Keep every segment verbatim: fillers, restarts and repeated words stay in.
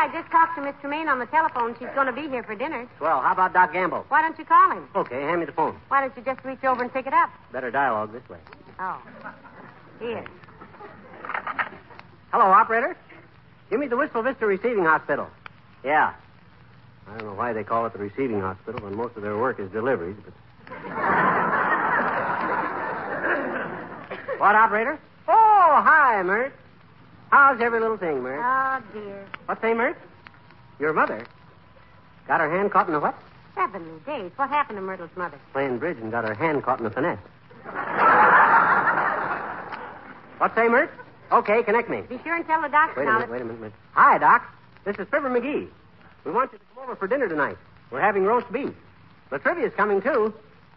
I just talked to Miss Tremaine on the telephone. She's going to be here for dinner. Well, how about Doc Gamble? Why don't you call him? Okay, hand me the phone. Why don't you just reach over and pick it up? Better dialogue this way. Oh. Here. Hello, operator. Give me the Wistful Vista Receiving Hospital. Yeah. I don't know why they call it the receiving hospital when most of their work is deliveries, but... What, operator? Oh, hi, Mert. How's every little thing, Mert? Oh, dear. What say, Mert? Your mother? Got her hand caught in a what? Heavenly days. What happened to Myrtle's mother? Playing bridge and got her hand caught in a finesse. What say, Mert? Okay, connect me. Be sure and tell the doctor Wait a now minute, that... wait a minute, minute. Hi, Doc. This is Fibber McGee. We want you to come over for dinner tonight. We're having roast beef. The trivia's coming, too.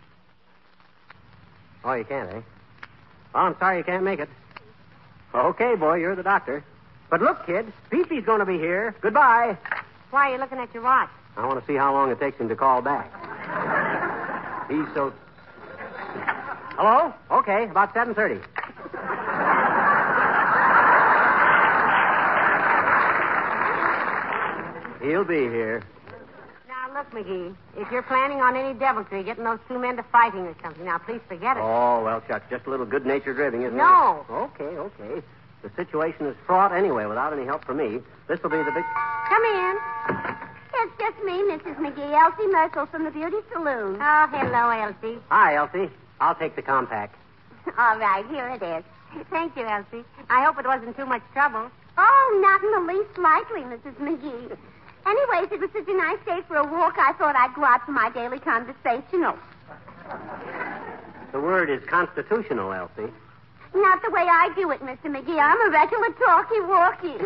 Oh, you can't, eh? Oh, I'm sorry you can't make it. Okay, boy, you're the doctor. But look, kid, Pee-Pee's going to be here. Goodbye. Why are you looking at your watch? I want to see how long it takes him to call back. He's so... Hello? Okay, about seven thirty. He'll be here. Now, look, McGee, if you're planning on any deviltry, getting those two men to fighting or something, now, please forget it. Oh, well, Chuck, just a little good-natured ribbing, isn't No. it? No. Okay, okay. The situation is fraught anyway without any help from me. This will be the big... Come in. It's just me, Missus McGee, Elsie Merkel from the Beauty Saloon. Oh, hello, Elsie. Hi, Elsie. I'll take the compact. All right, here it is. Thank you, Elsie. I hope it wasn't too much trouble. Oh, not in the least likely, Missus McGee. Anyways, it was such a nice day for a walk, I thought I'd go out for my daily conversational. The word is constitutional, Elsie. Not the way I do it, Mister McGee. I'm a regular talkie-walkie.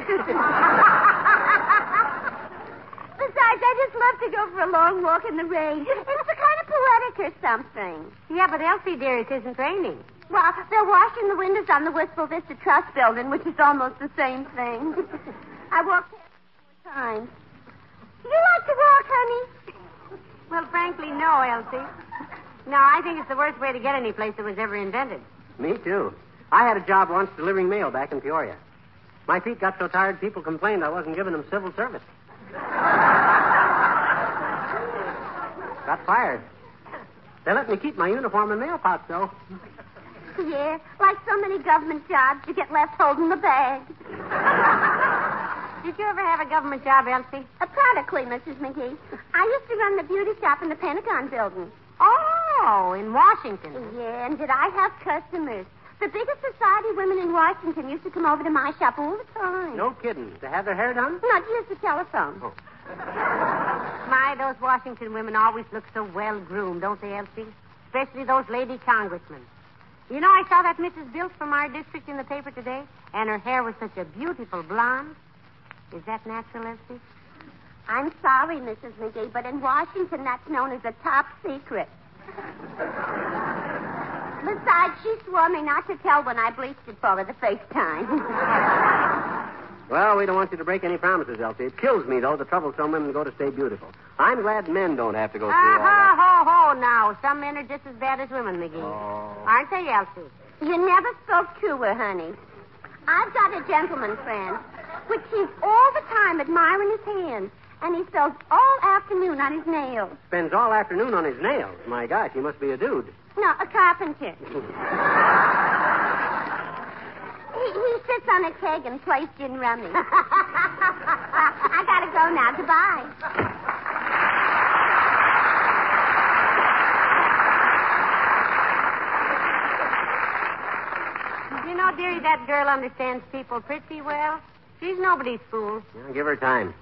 Besides, I just love to go for a long walk in the rain. It's a kind of poetic or something. Yeah, but Elsie, dear, it isn't raining. Well, they're washing the windows on the Wistful Vista Trust building, which is almost the same thing. I walked past it four times. Do you like to walk, honey? Well, frankly, no, Elsie. No, I think it's the worst way to get any place that was ever invented. Me, too. I had a job once delivering mail back in Peoria. My feet got so tired, people complained I wasn't giving them civil service. Got fired. They let me keep my uniform and mail pouch, though. Yeah, like so many government jobs, you get left holding the bag. Did you ever have a government job, Elsie? Uh, practically, Missus McGee. I used to run the beauty shop in the Pentagon building. Oh, in Washington. Yeah, and did I have customers? The biggest society women in Washington used to come over to my shop all the time. No kidding. To have their hair done? Not use the telephone. Oh. My, those Washington women always look so well-groomed, don't they, Elsie? Especially those lady congressmen. You know, I saw that Missus Bilks from our district in the paper today, and her hair was such a beautiful blonde. Is that natural, Elsie? I'm sorry, Missus McGee, but in Washington, that's known as a top secret. Besides, she swore me not to tell when I bleached it for her the first time. Well, we don't want you to break any promises, Elsie. It kills me, though, the trouble some women go to stay beautiful. I'm glad men don't have to go through all that. Ah, ho, ho, now. Some men are just as bad as women, McGee. Oh. Aren't they, Elsie? You never spoke to her, honey. I've got a gentleman friend, which he's all the time admiring his hands, and he spends all afternoon on his nails. Spends all afternoon on his nails. My gosh, he must be a dude. No, a carpenter. he, he sits on a keg and plays gin rummy. uh, I gotta go now. Goodbye. You know, dearie, that girl understands people pretty well. She's nobody's fool. Yeah, give her time.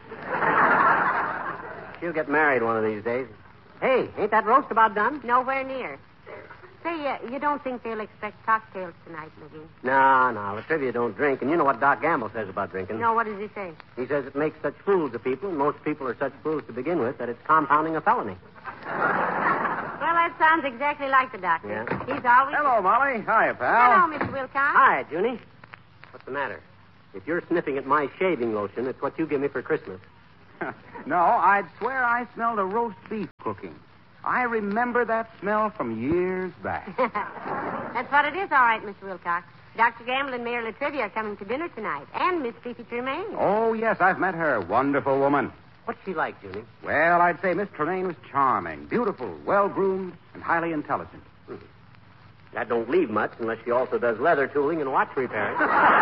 She'll get married one of these days. Hey, ain't that roast about done? Nowhere near. Say, uh, you don't think they'll expect cocktails tonight, McGee? No, no, the trivia don't drink. And you know what Doc Gamble says about drinking. No, what does he say? He says it makes such fools of people, and most people are such fools to begin with, that it's compounding a felony. Well, that sounds exactly like the doctor. Yeah. He's always... Hello, Molly. Hiya, pal. Hello, Mister Wilcox. Hi, Junie. What's the matter? If you're sniffing at my shaving lotion, it's what you give me for Christmas. No, I'd swear I smelled a roast beef cooking. I remember that smell from years back. That's what it is, all right, Mister Wilcox. Doctor Gamble and Mayor Latrivia are coming to dinner tonight, and Miss Fifi Tremaine. Oh, yes, I've met her. Wonderful woman. What's she like, Junie? Well, I'd say Miss Tremaine was charming, beautiful, well-groomed, and highly intelligent. Hmm. That don't leave much unless she also does leather tooling and watch repairs.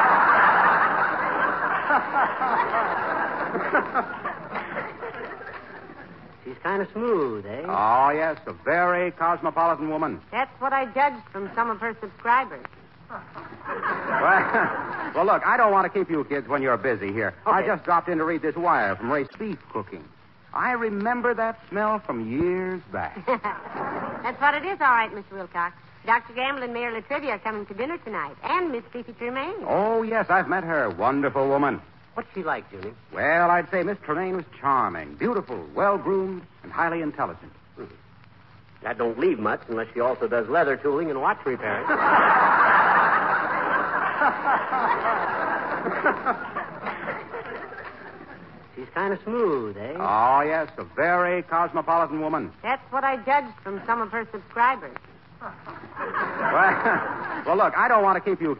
She's kind of smooth, eh? Oh, yes, a very cosmopolitan woman. That's what I judged from some of her subscribers. Well, well, look, I don't want to keep you kids when you're busy here. I Okay. just dropped in to read this wire from Race Beef Cooking. I remember that smell from years back. That's what it is, all right, Mister Wilcox. Doctor Gamble and Mayor Latrivia are coming to dinner tonight, and Miss Fifi Tremaine. Oh, yes, I've met her. Wonderful woman. What's she like, Junie? Well, I'd say Miss Tremaine was charming, beautiful, well-groomed, and highly intelligent. Hmm. That don't leave much unless she also does leather tooling and watch repairs. She's kind of smooth, eh? Oh, yes, a very cosmopolitan woman. That's what I judged from some of her subscribers. Well, well, look, I don't want to keep you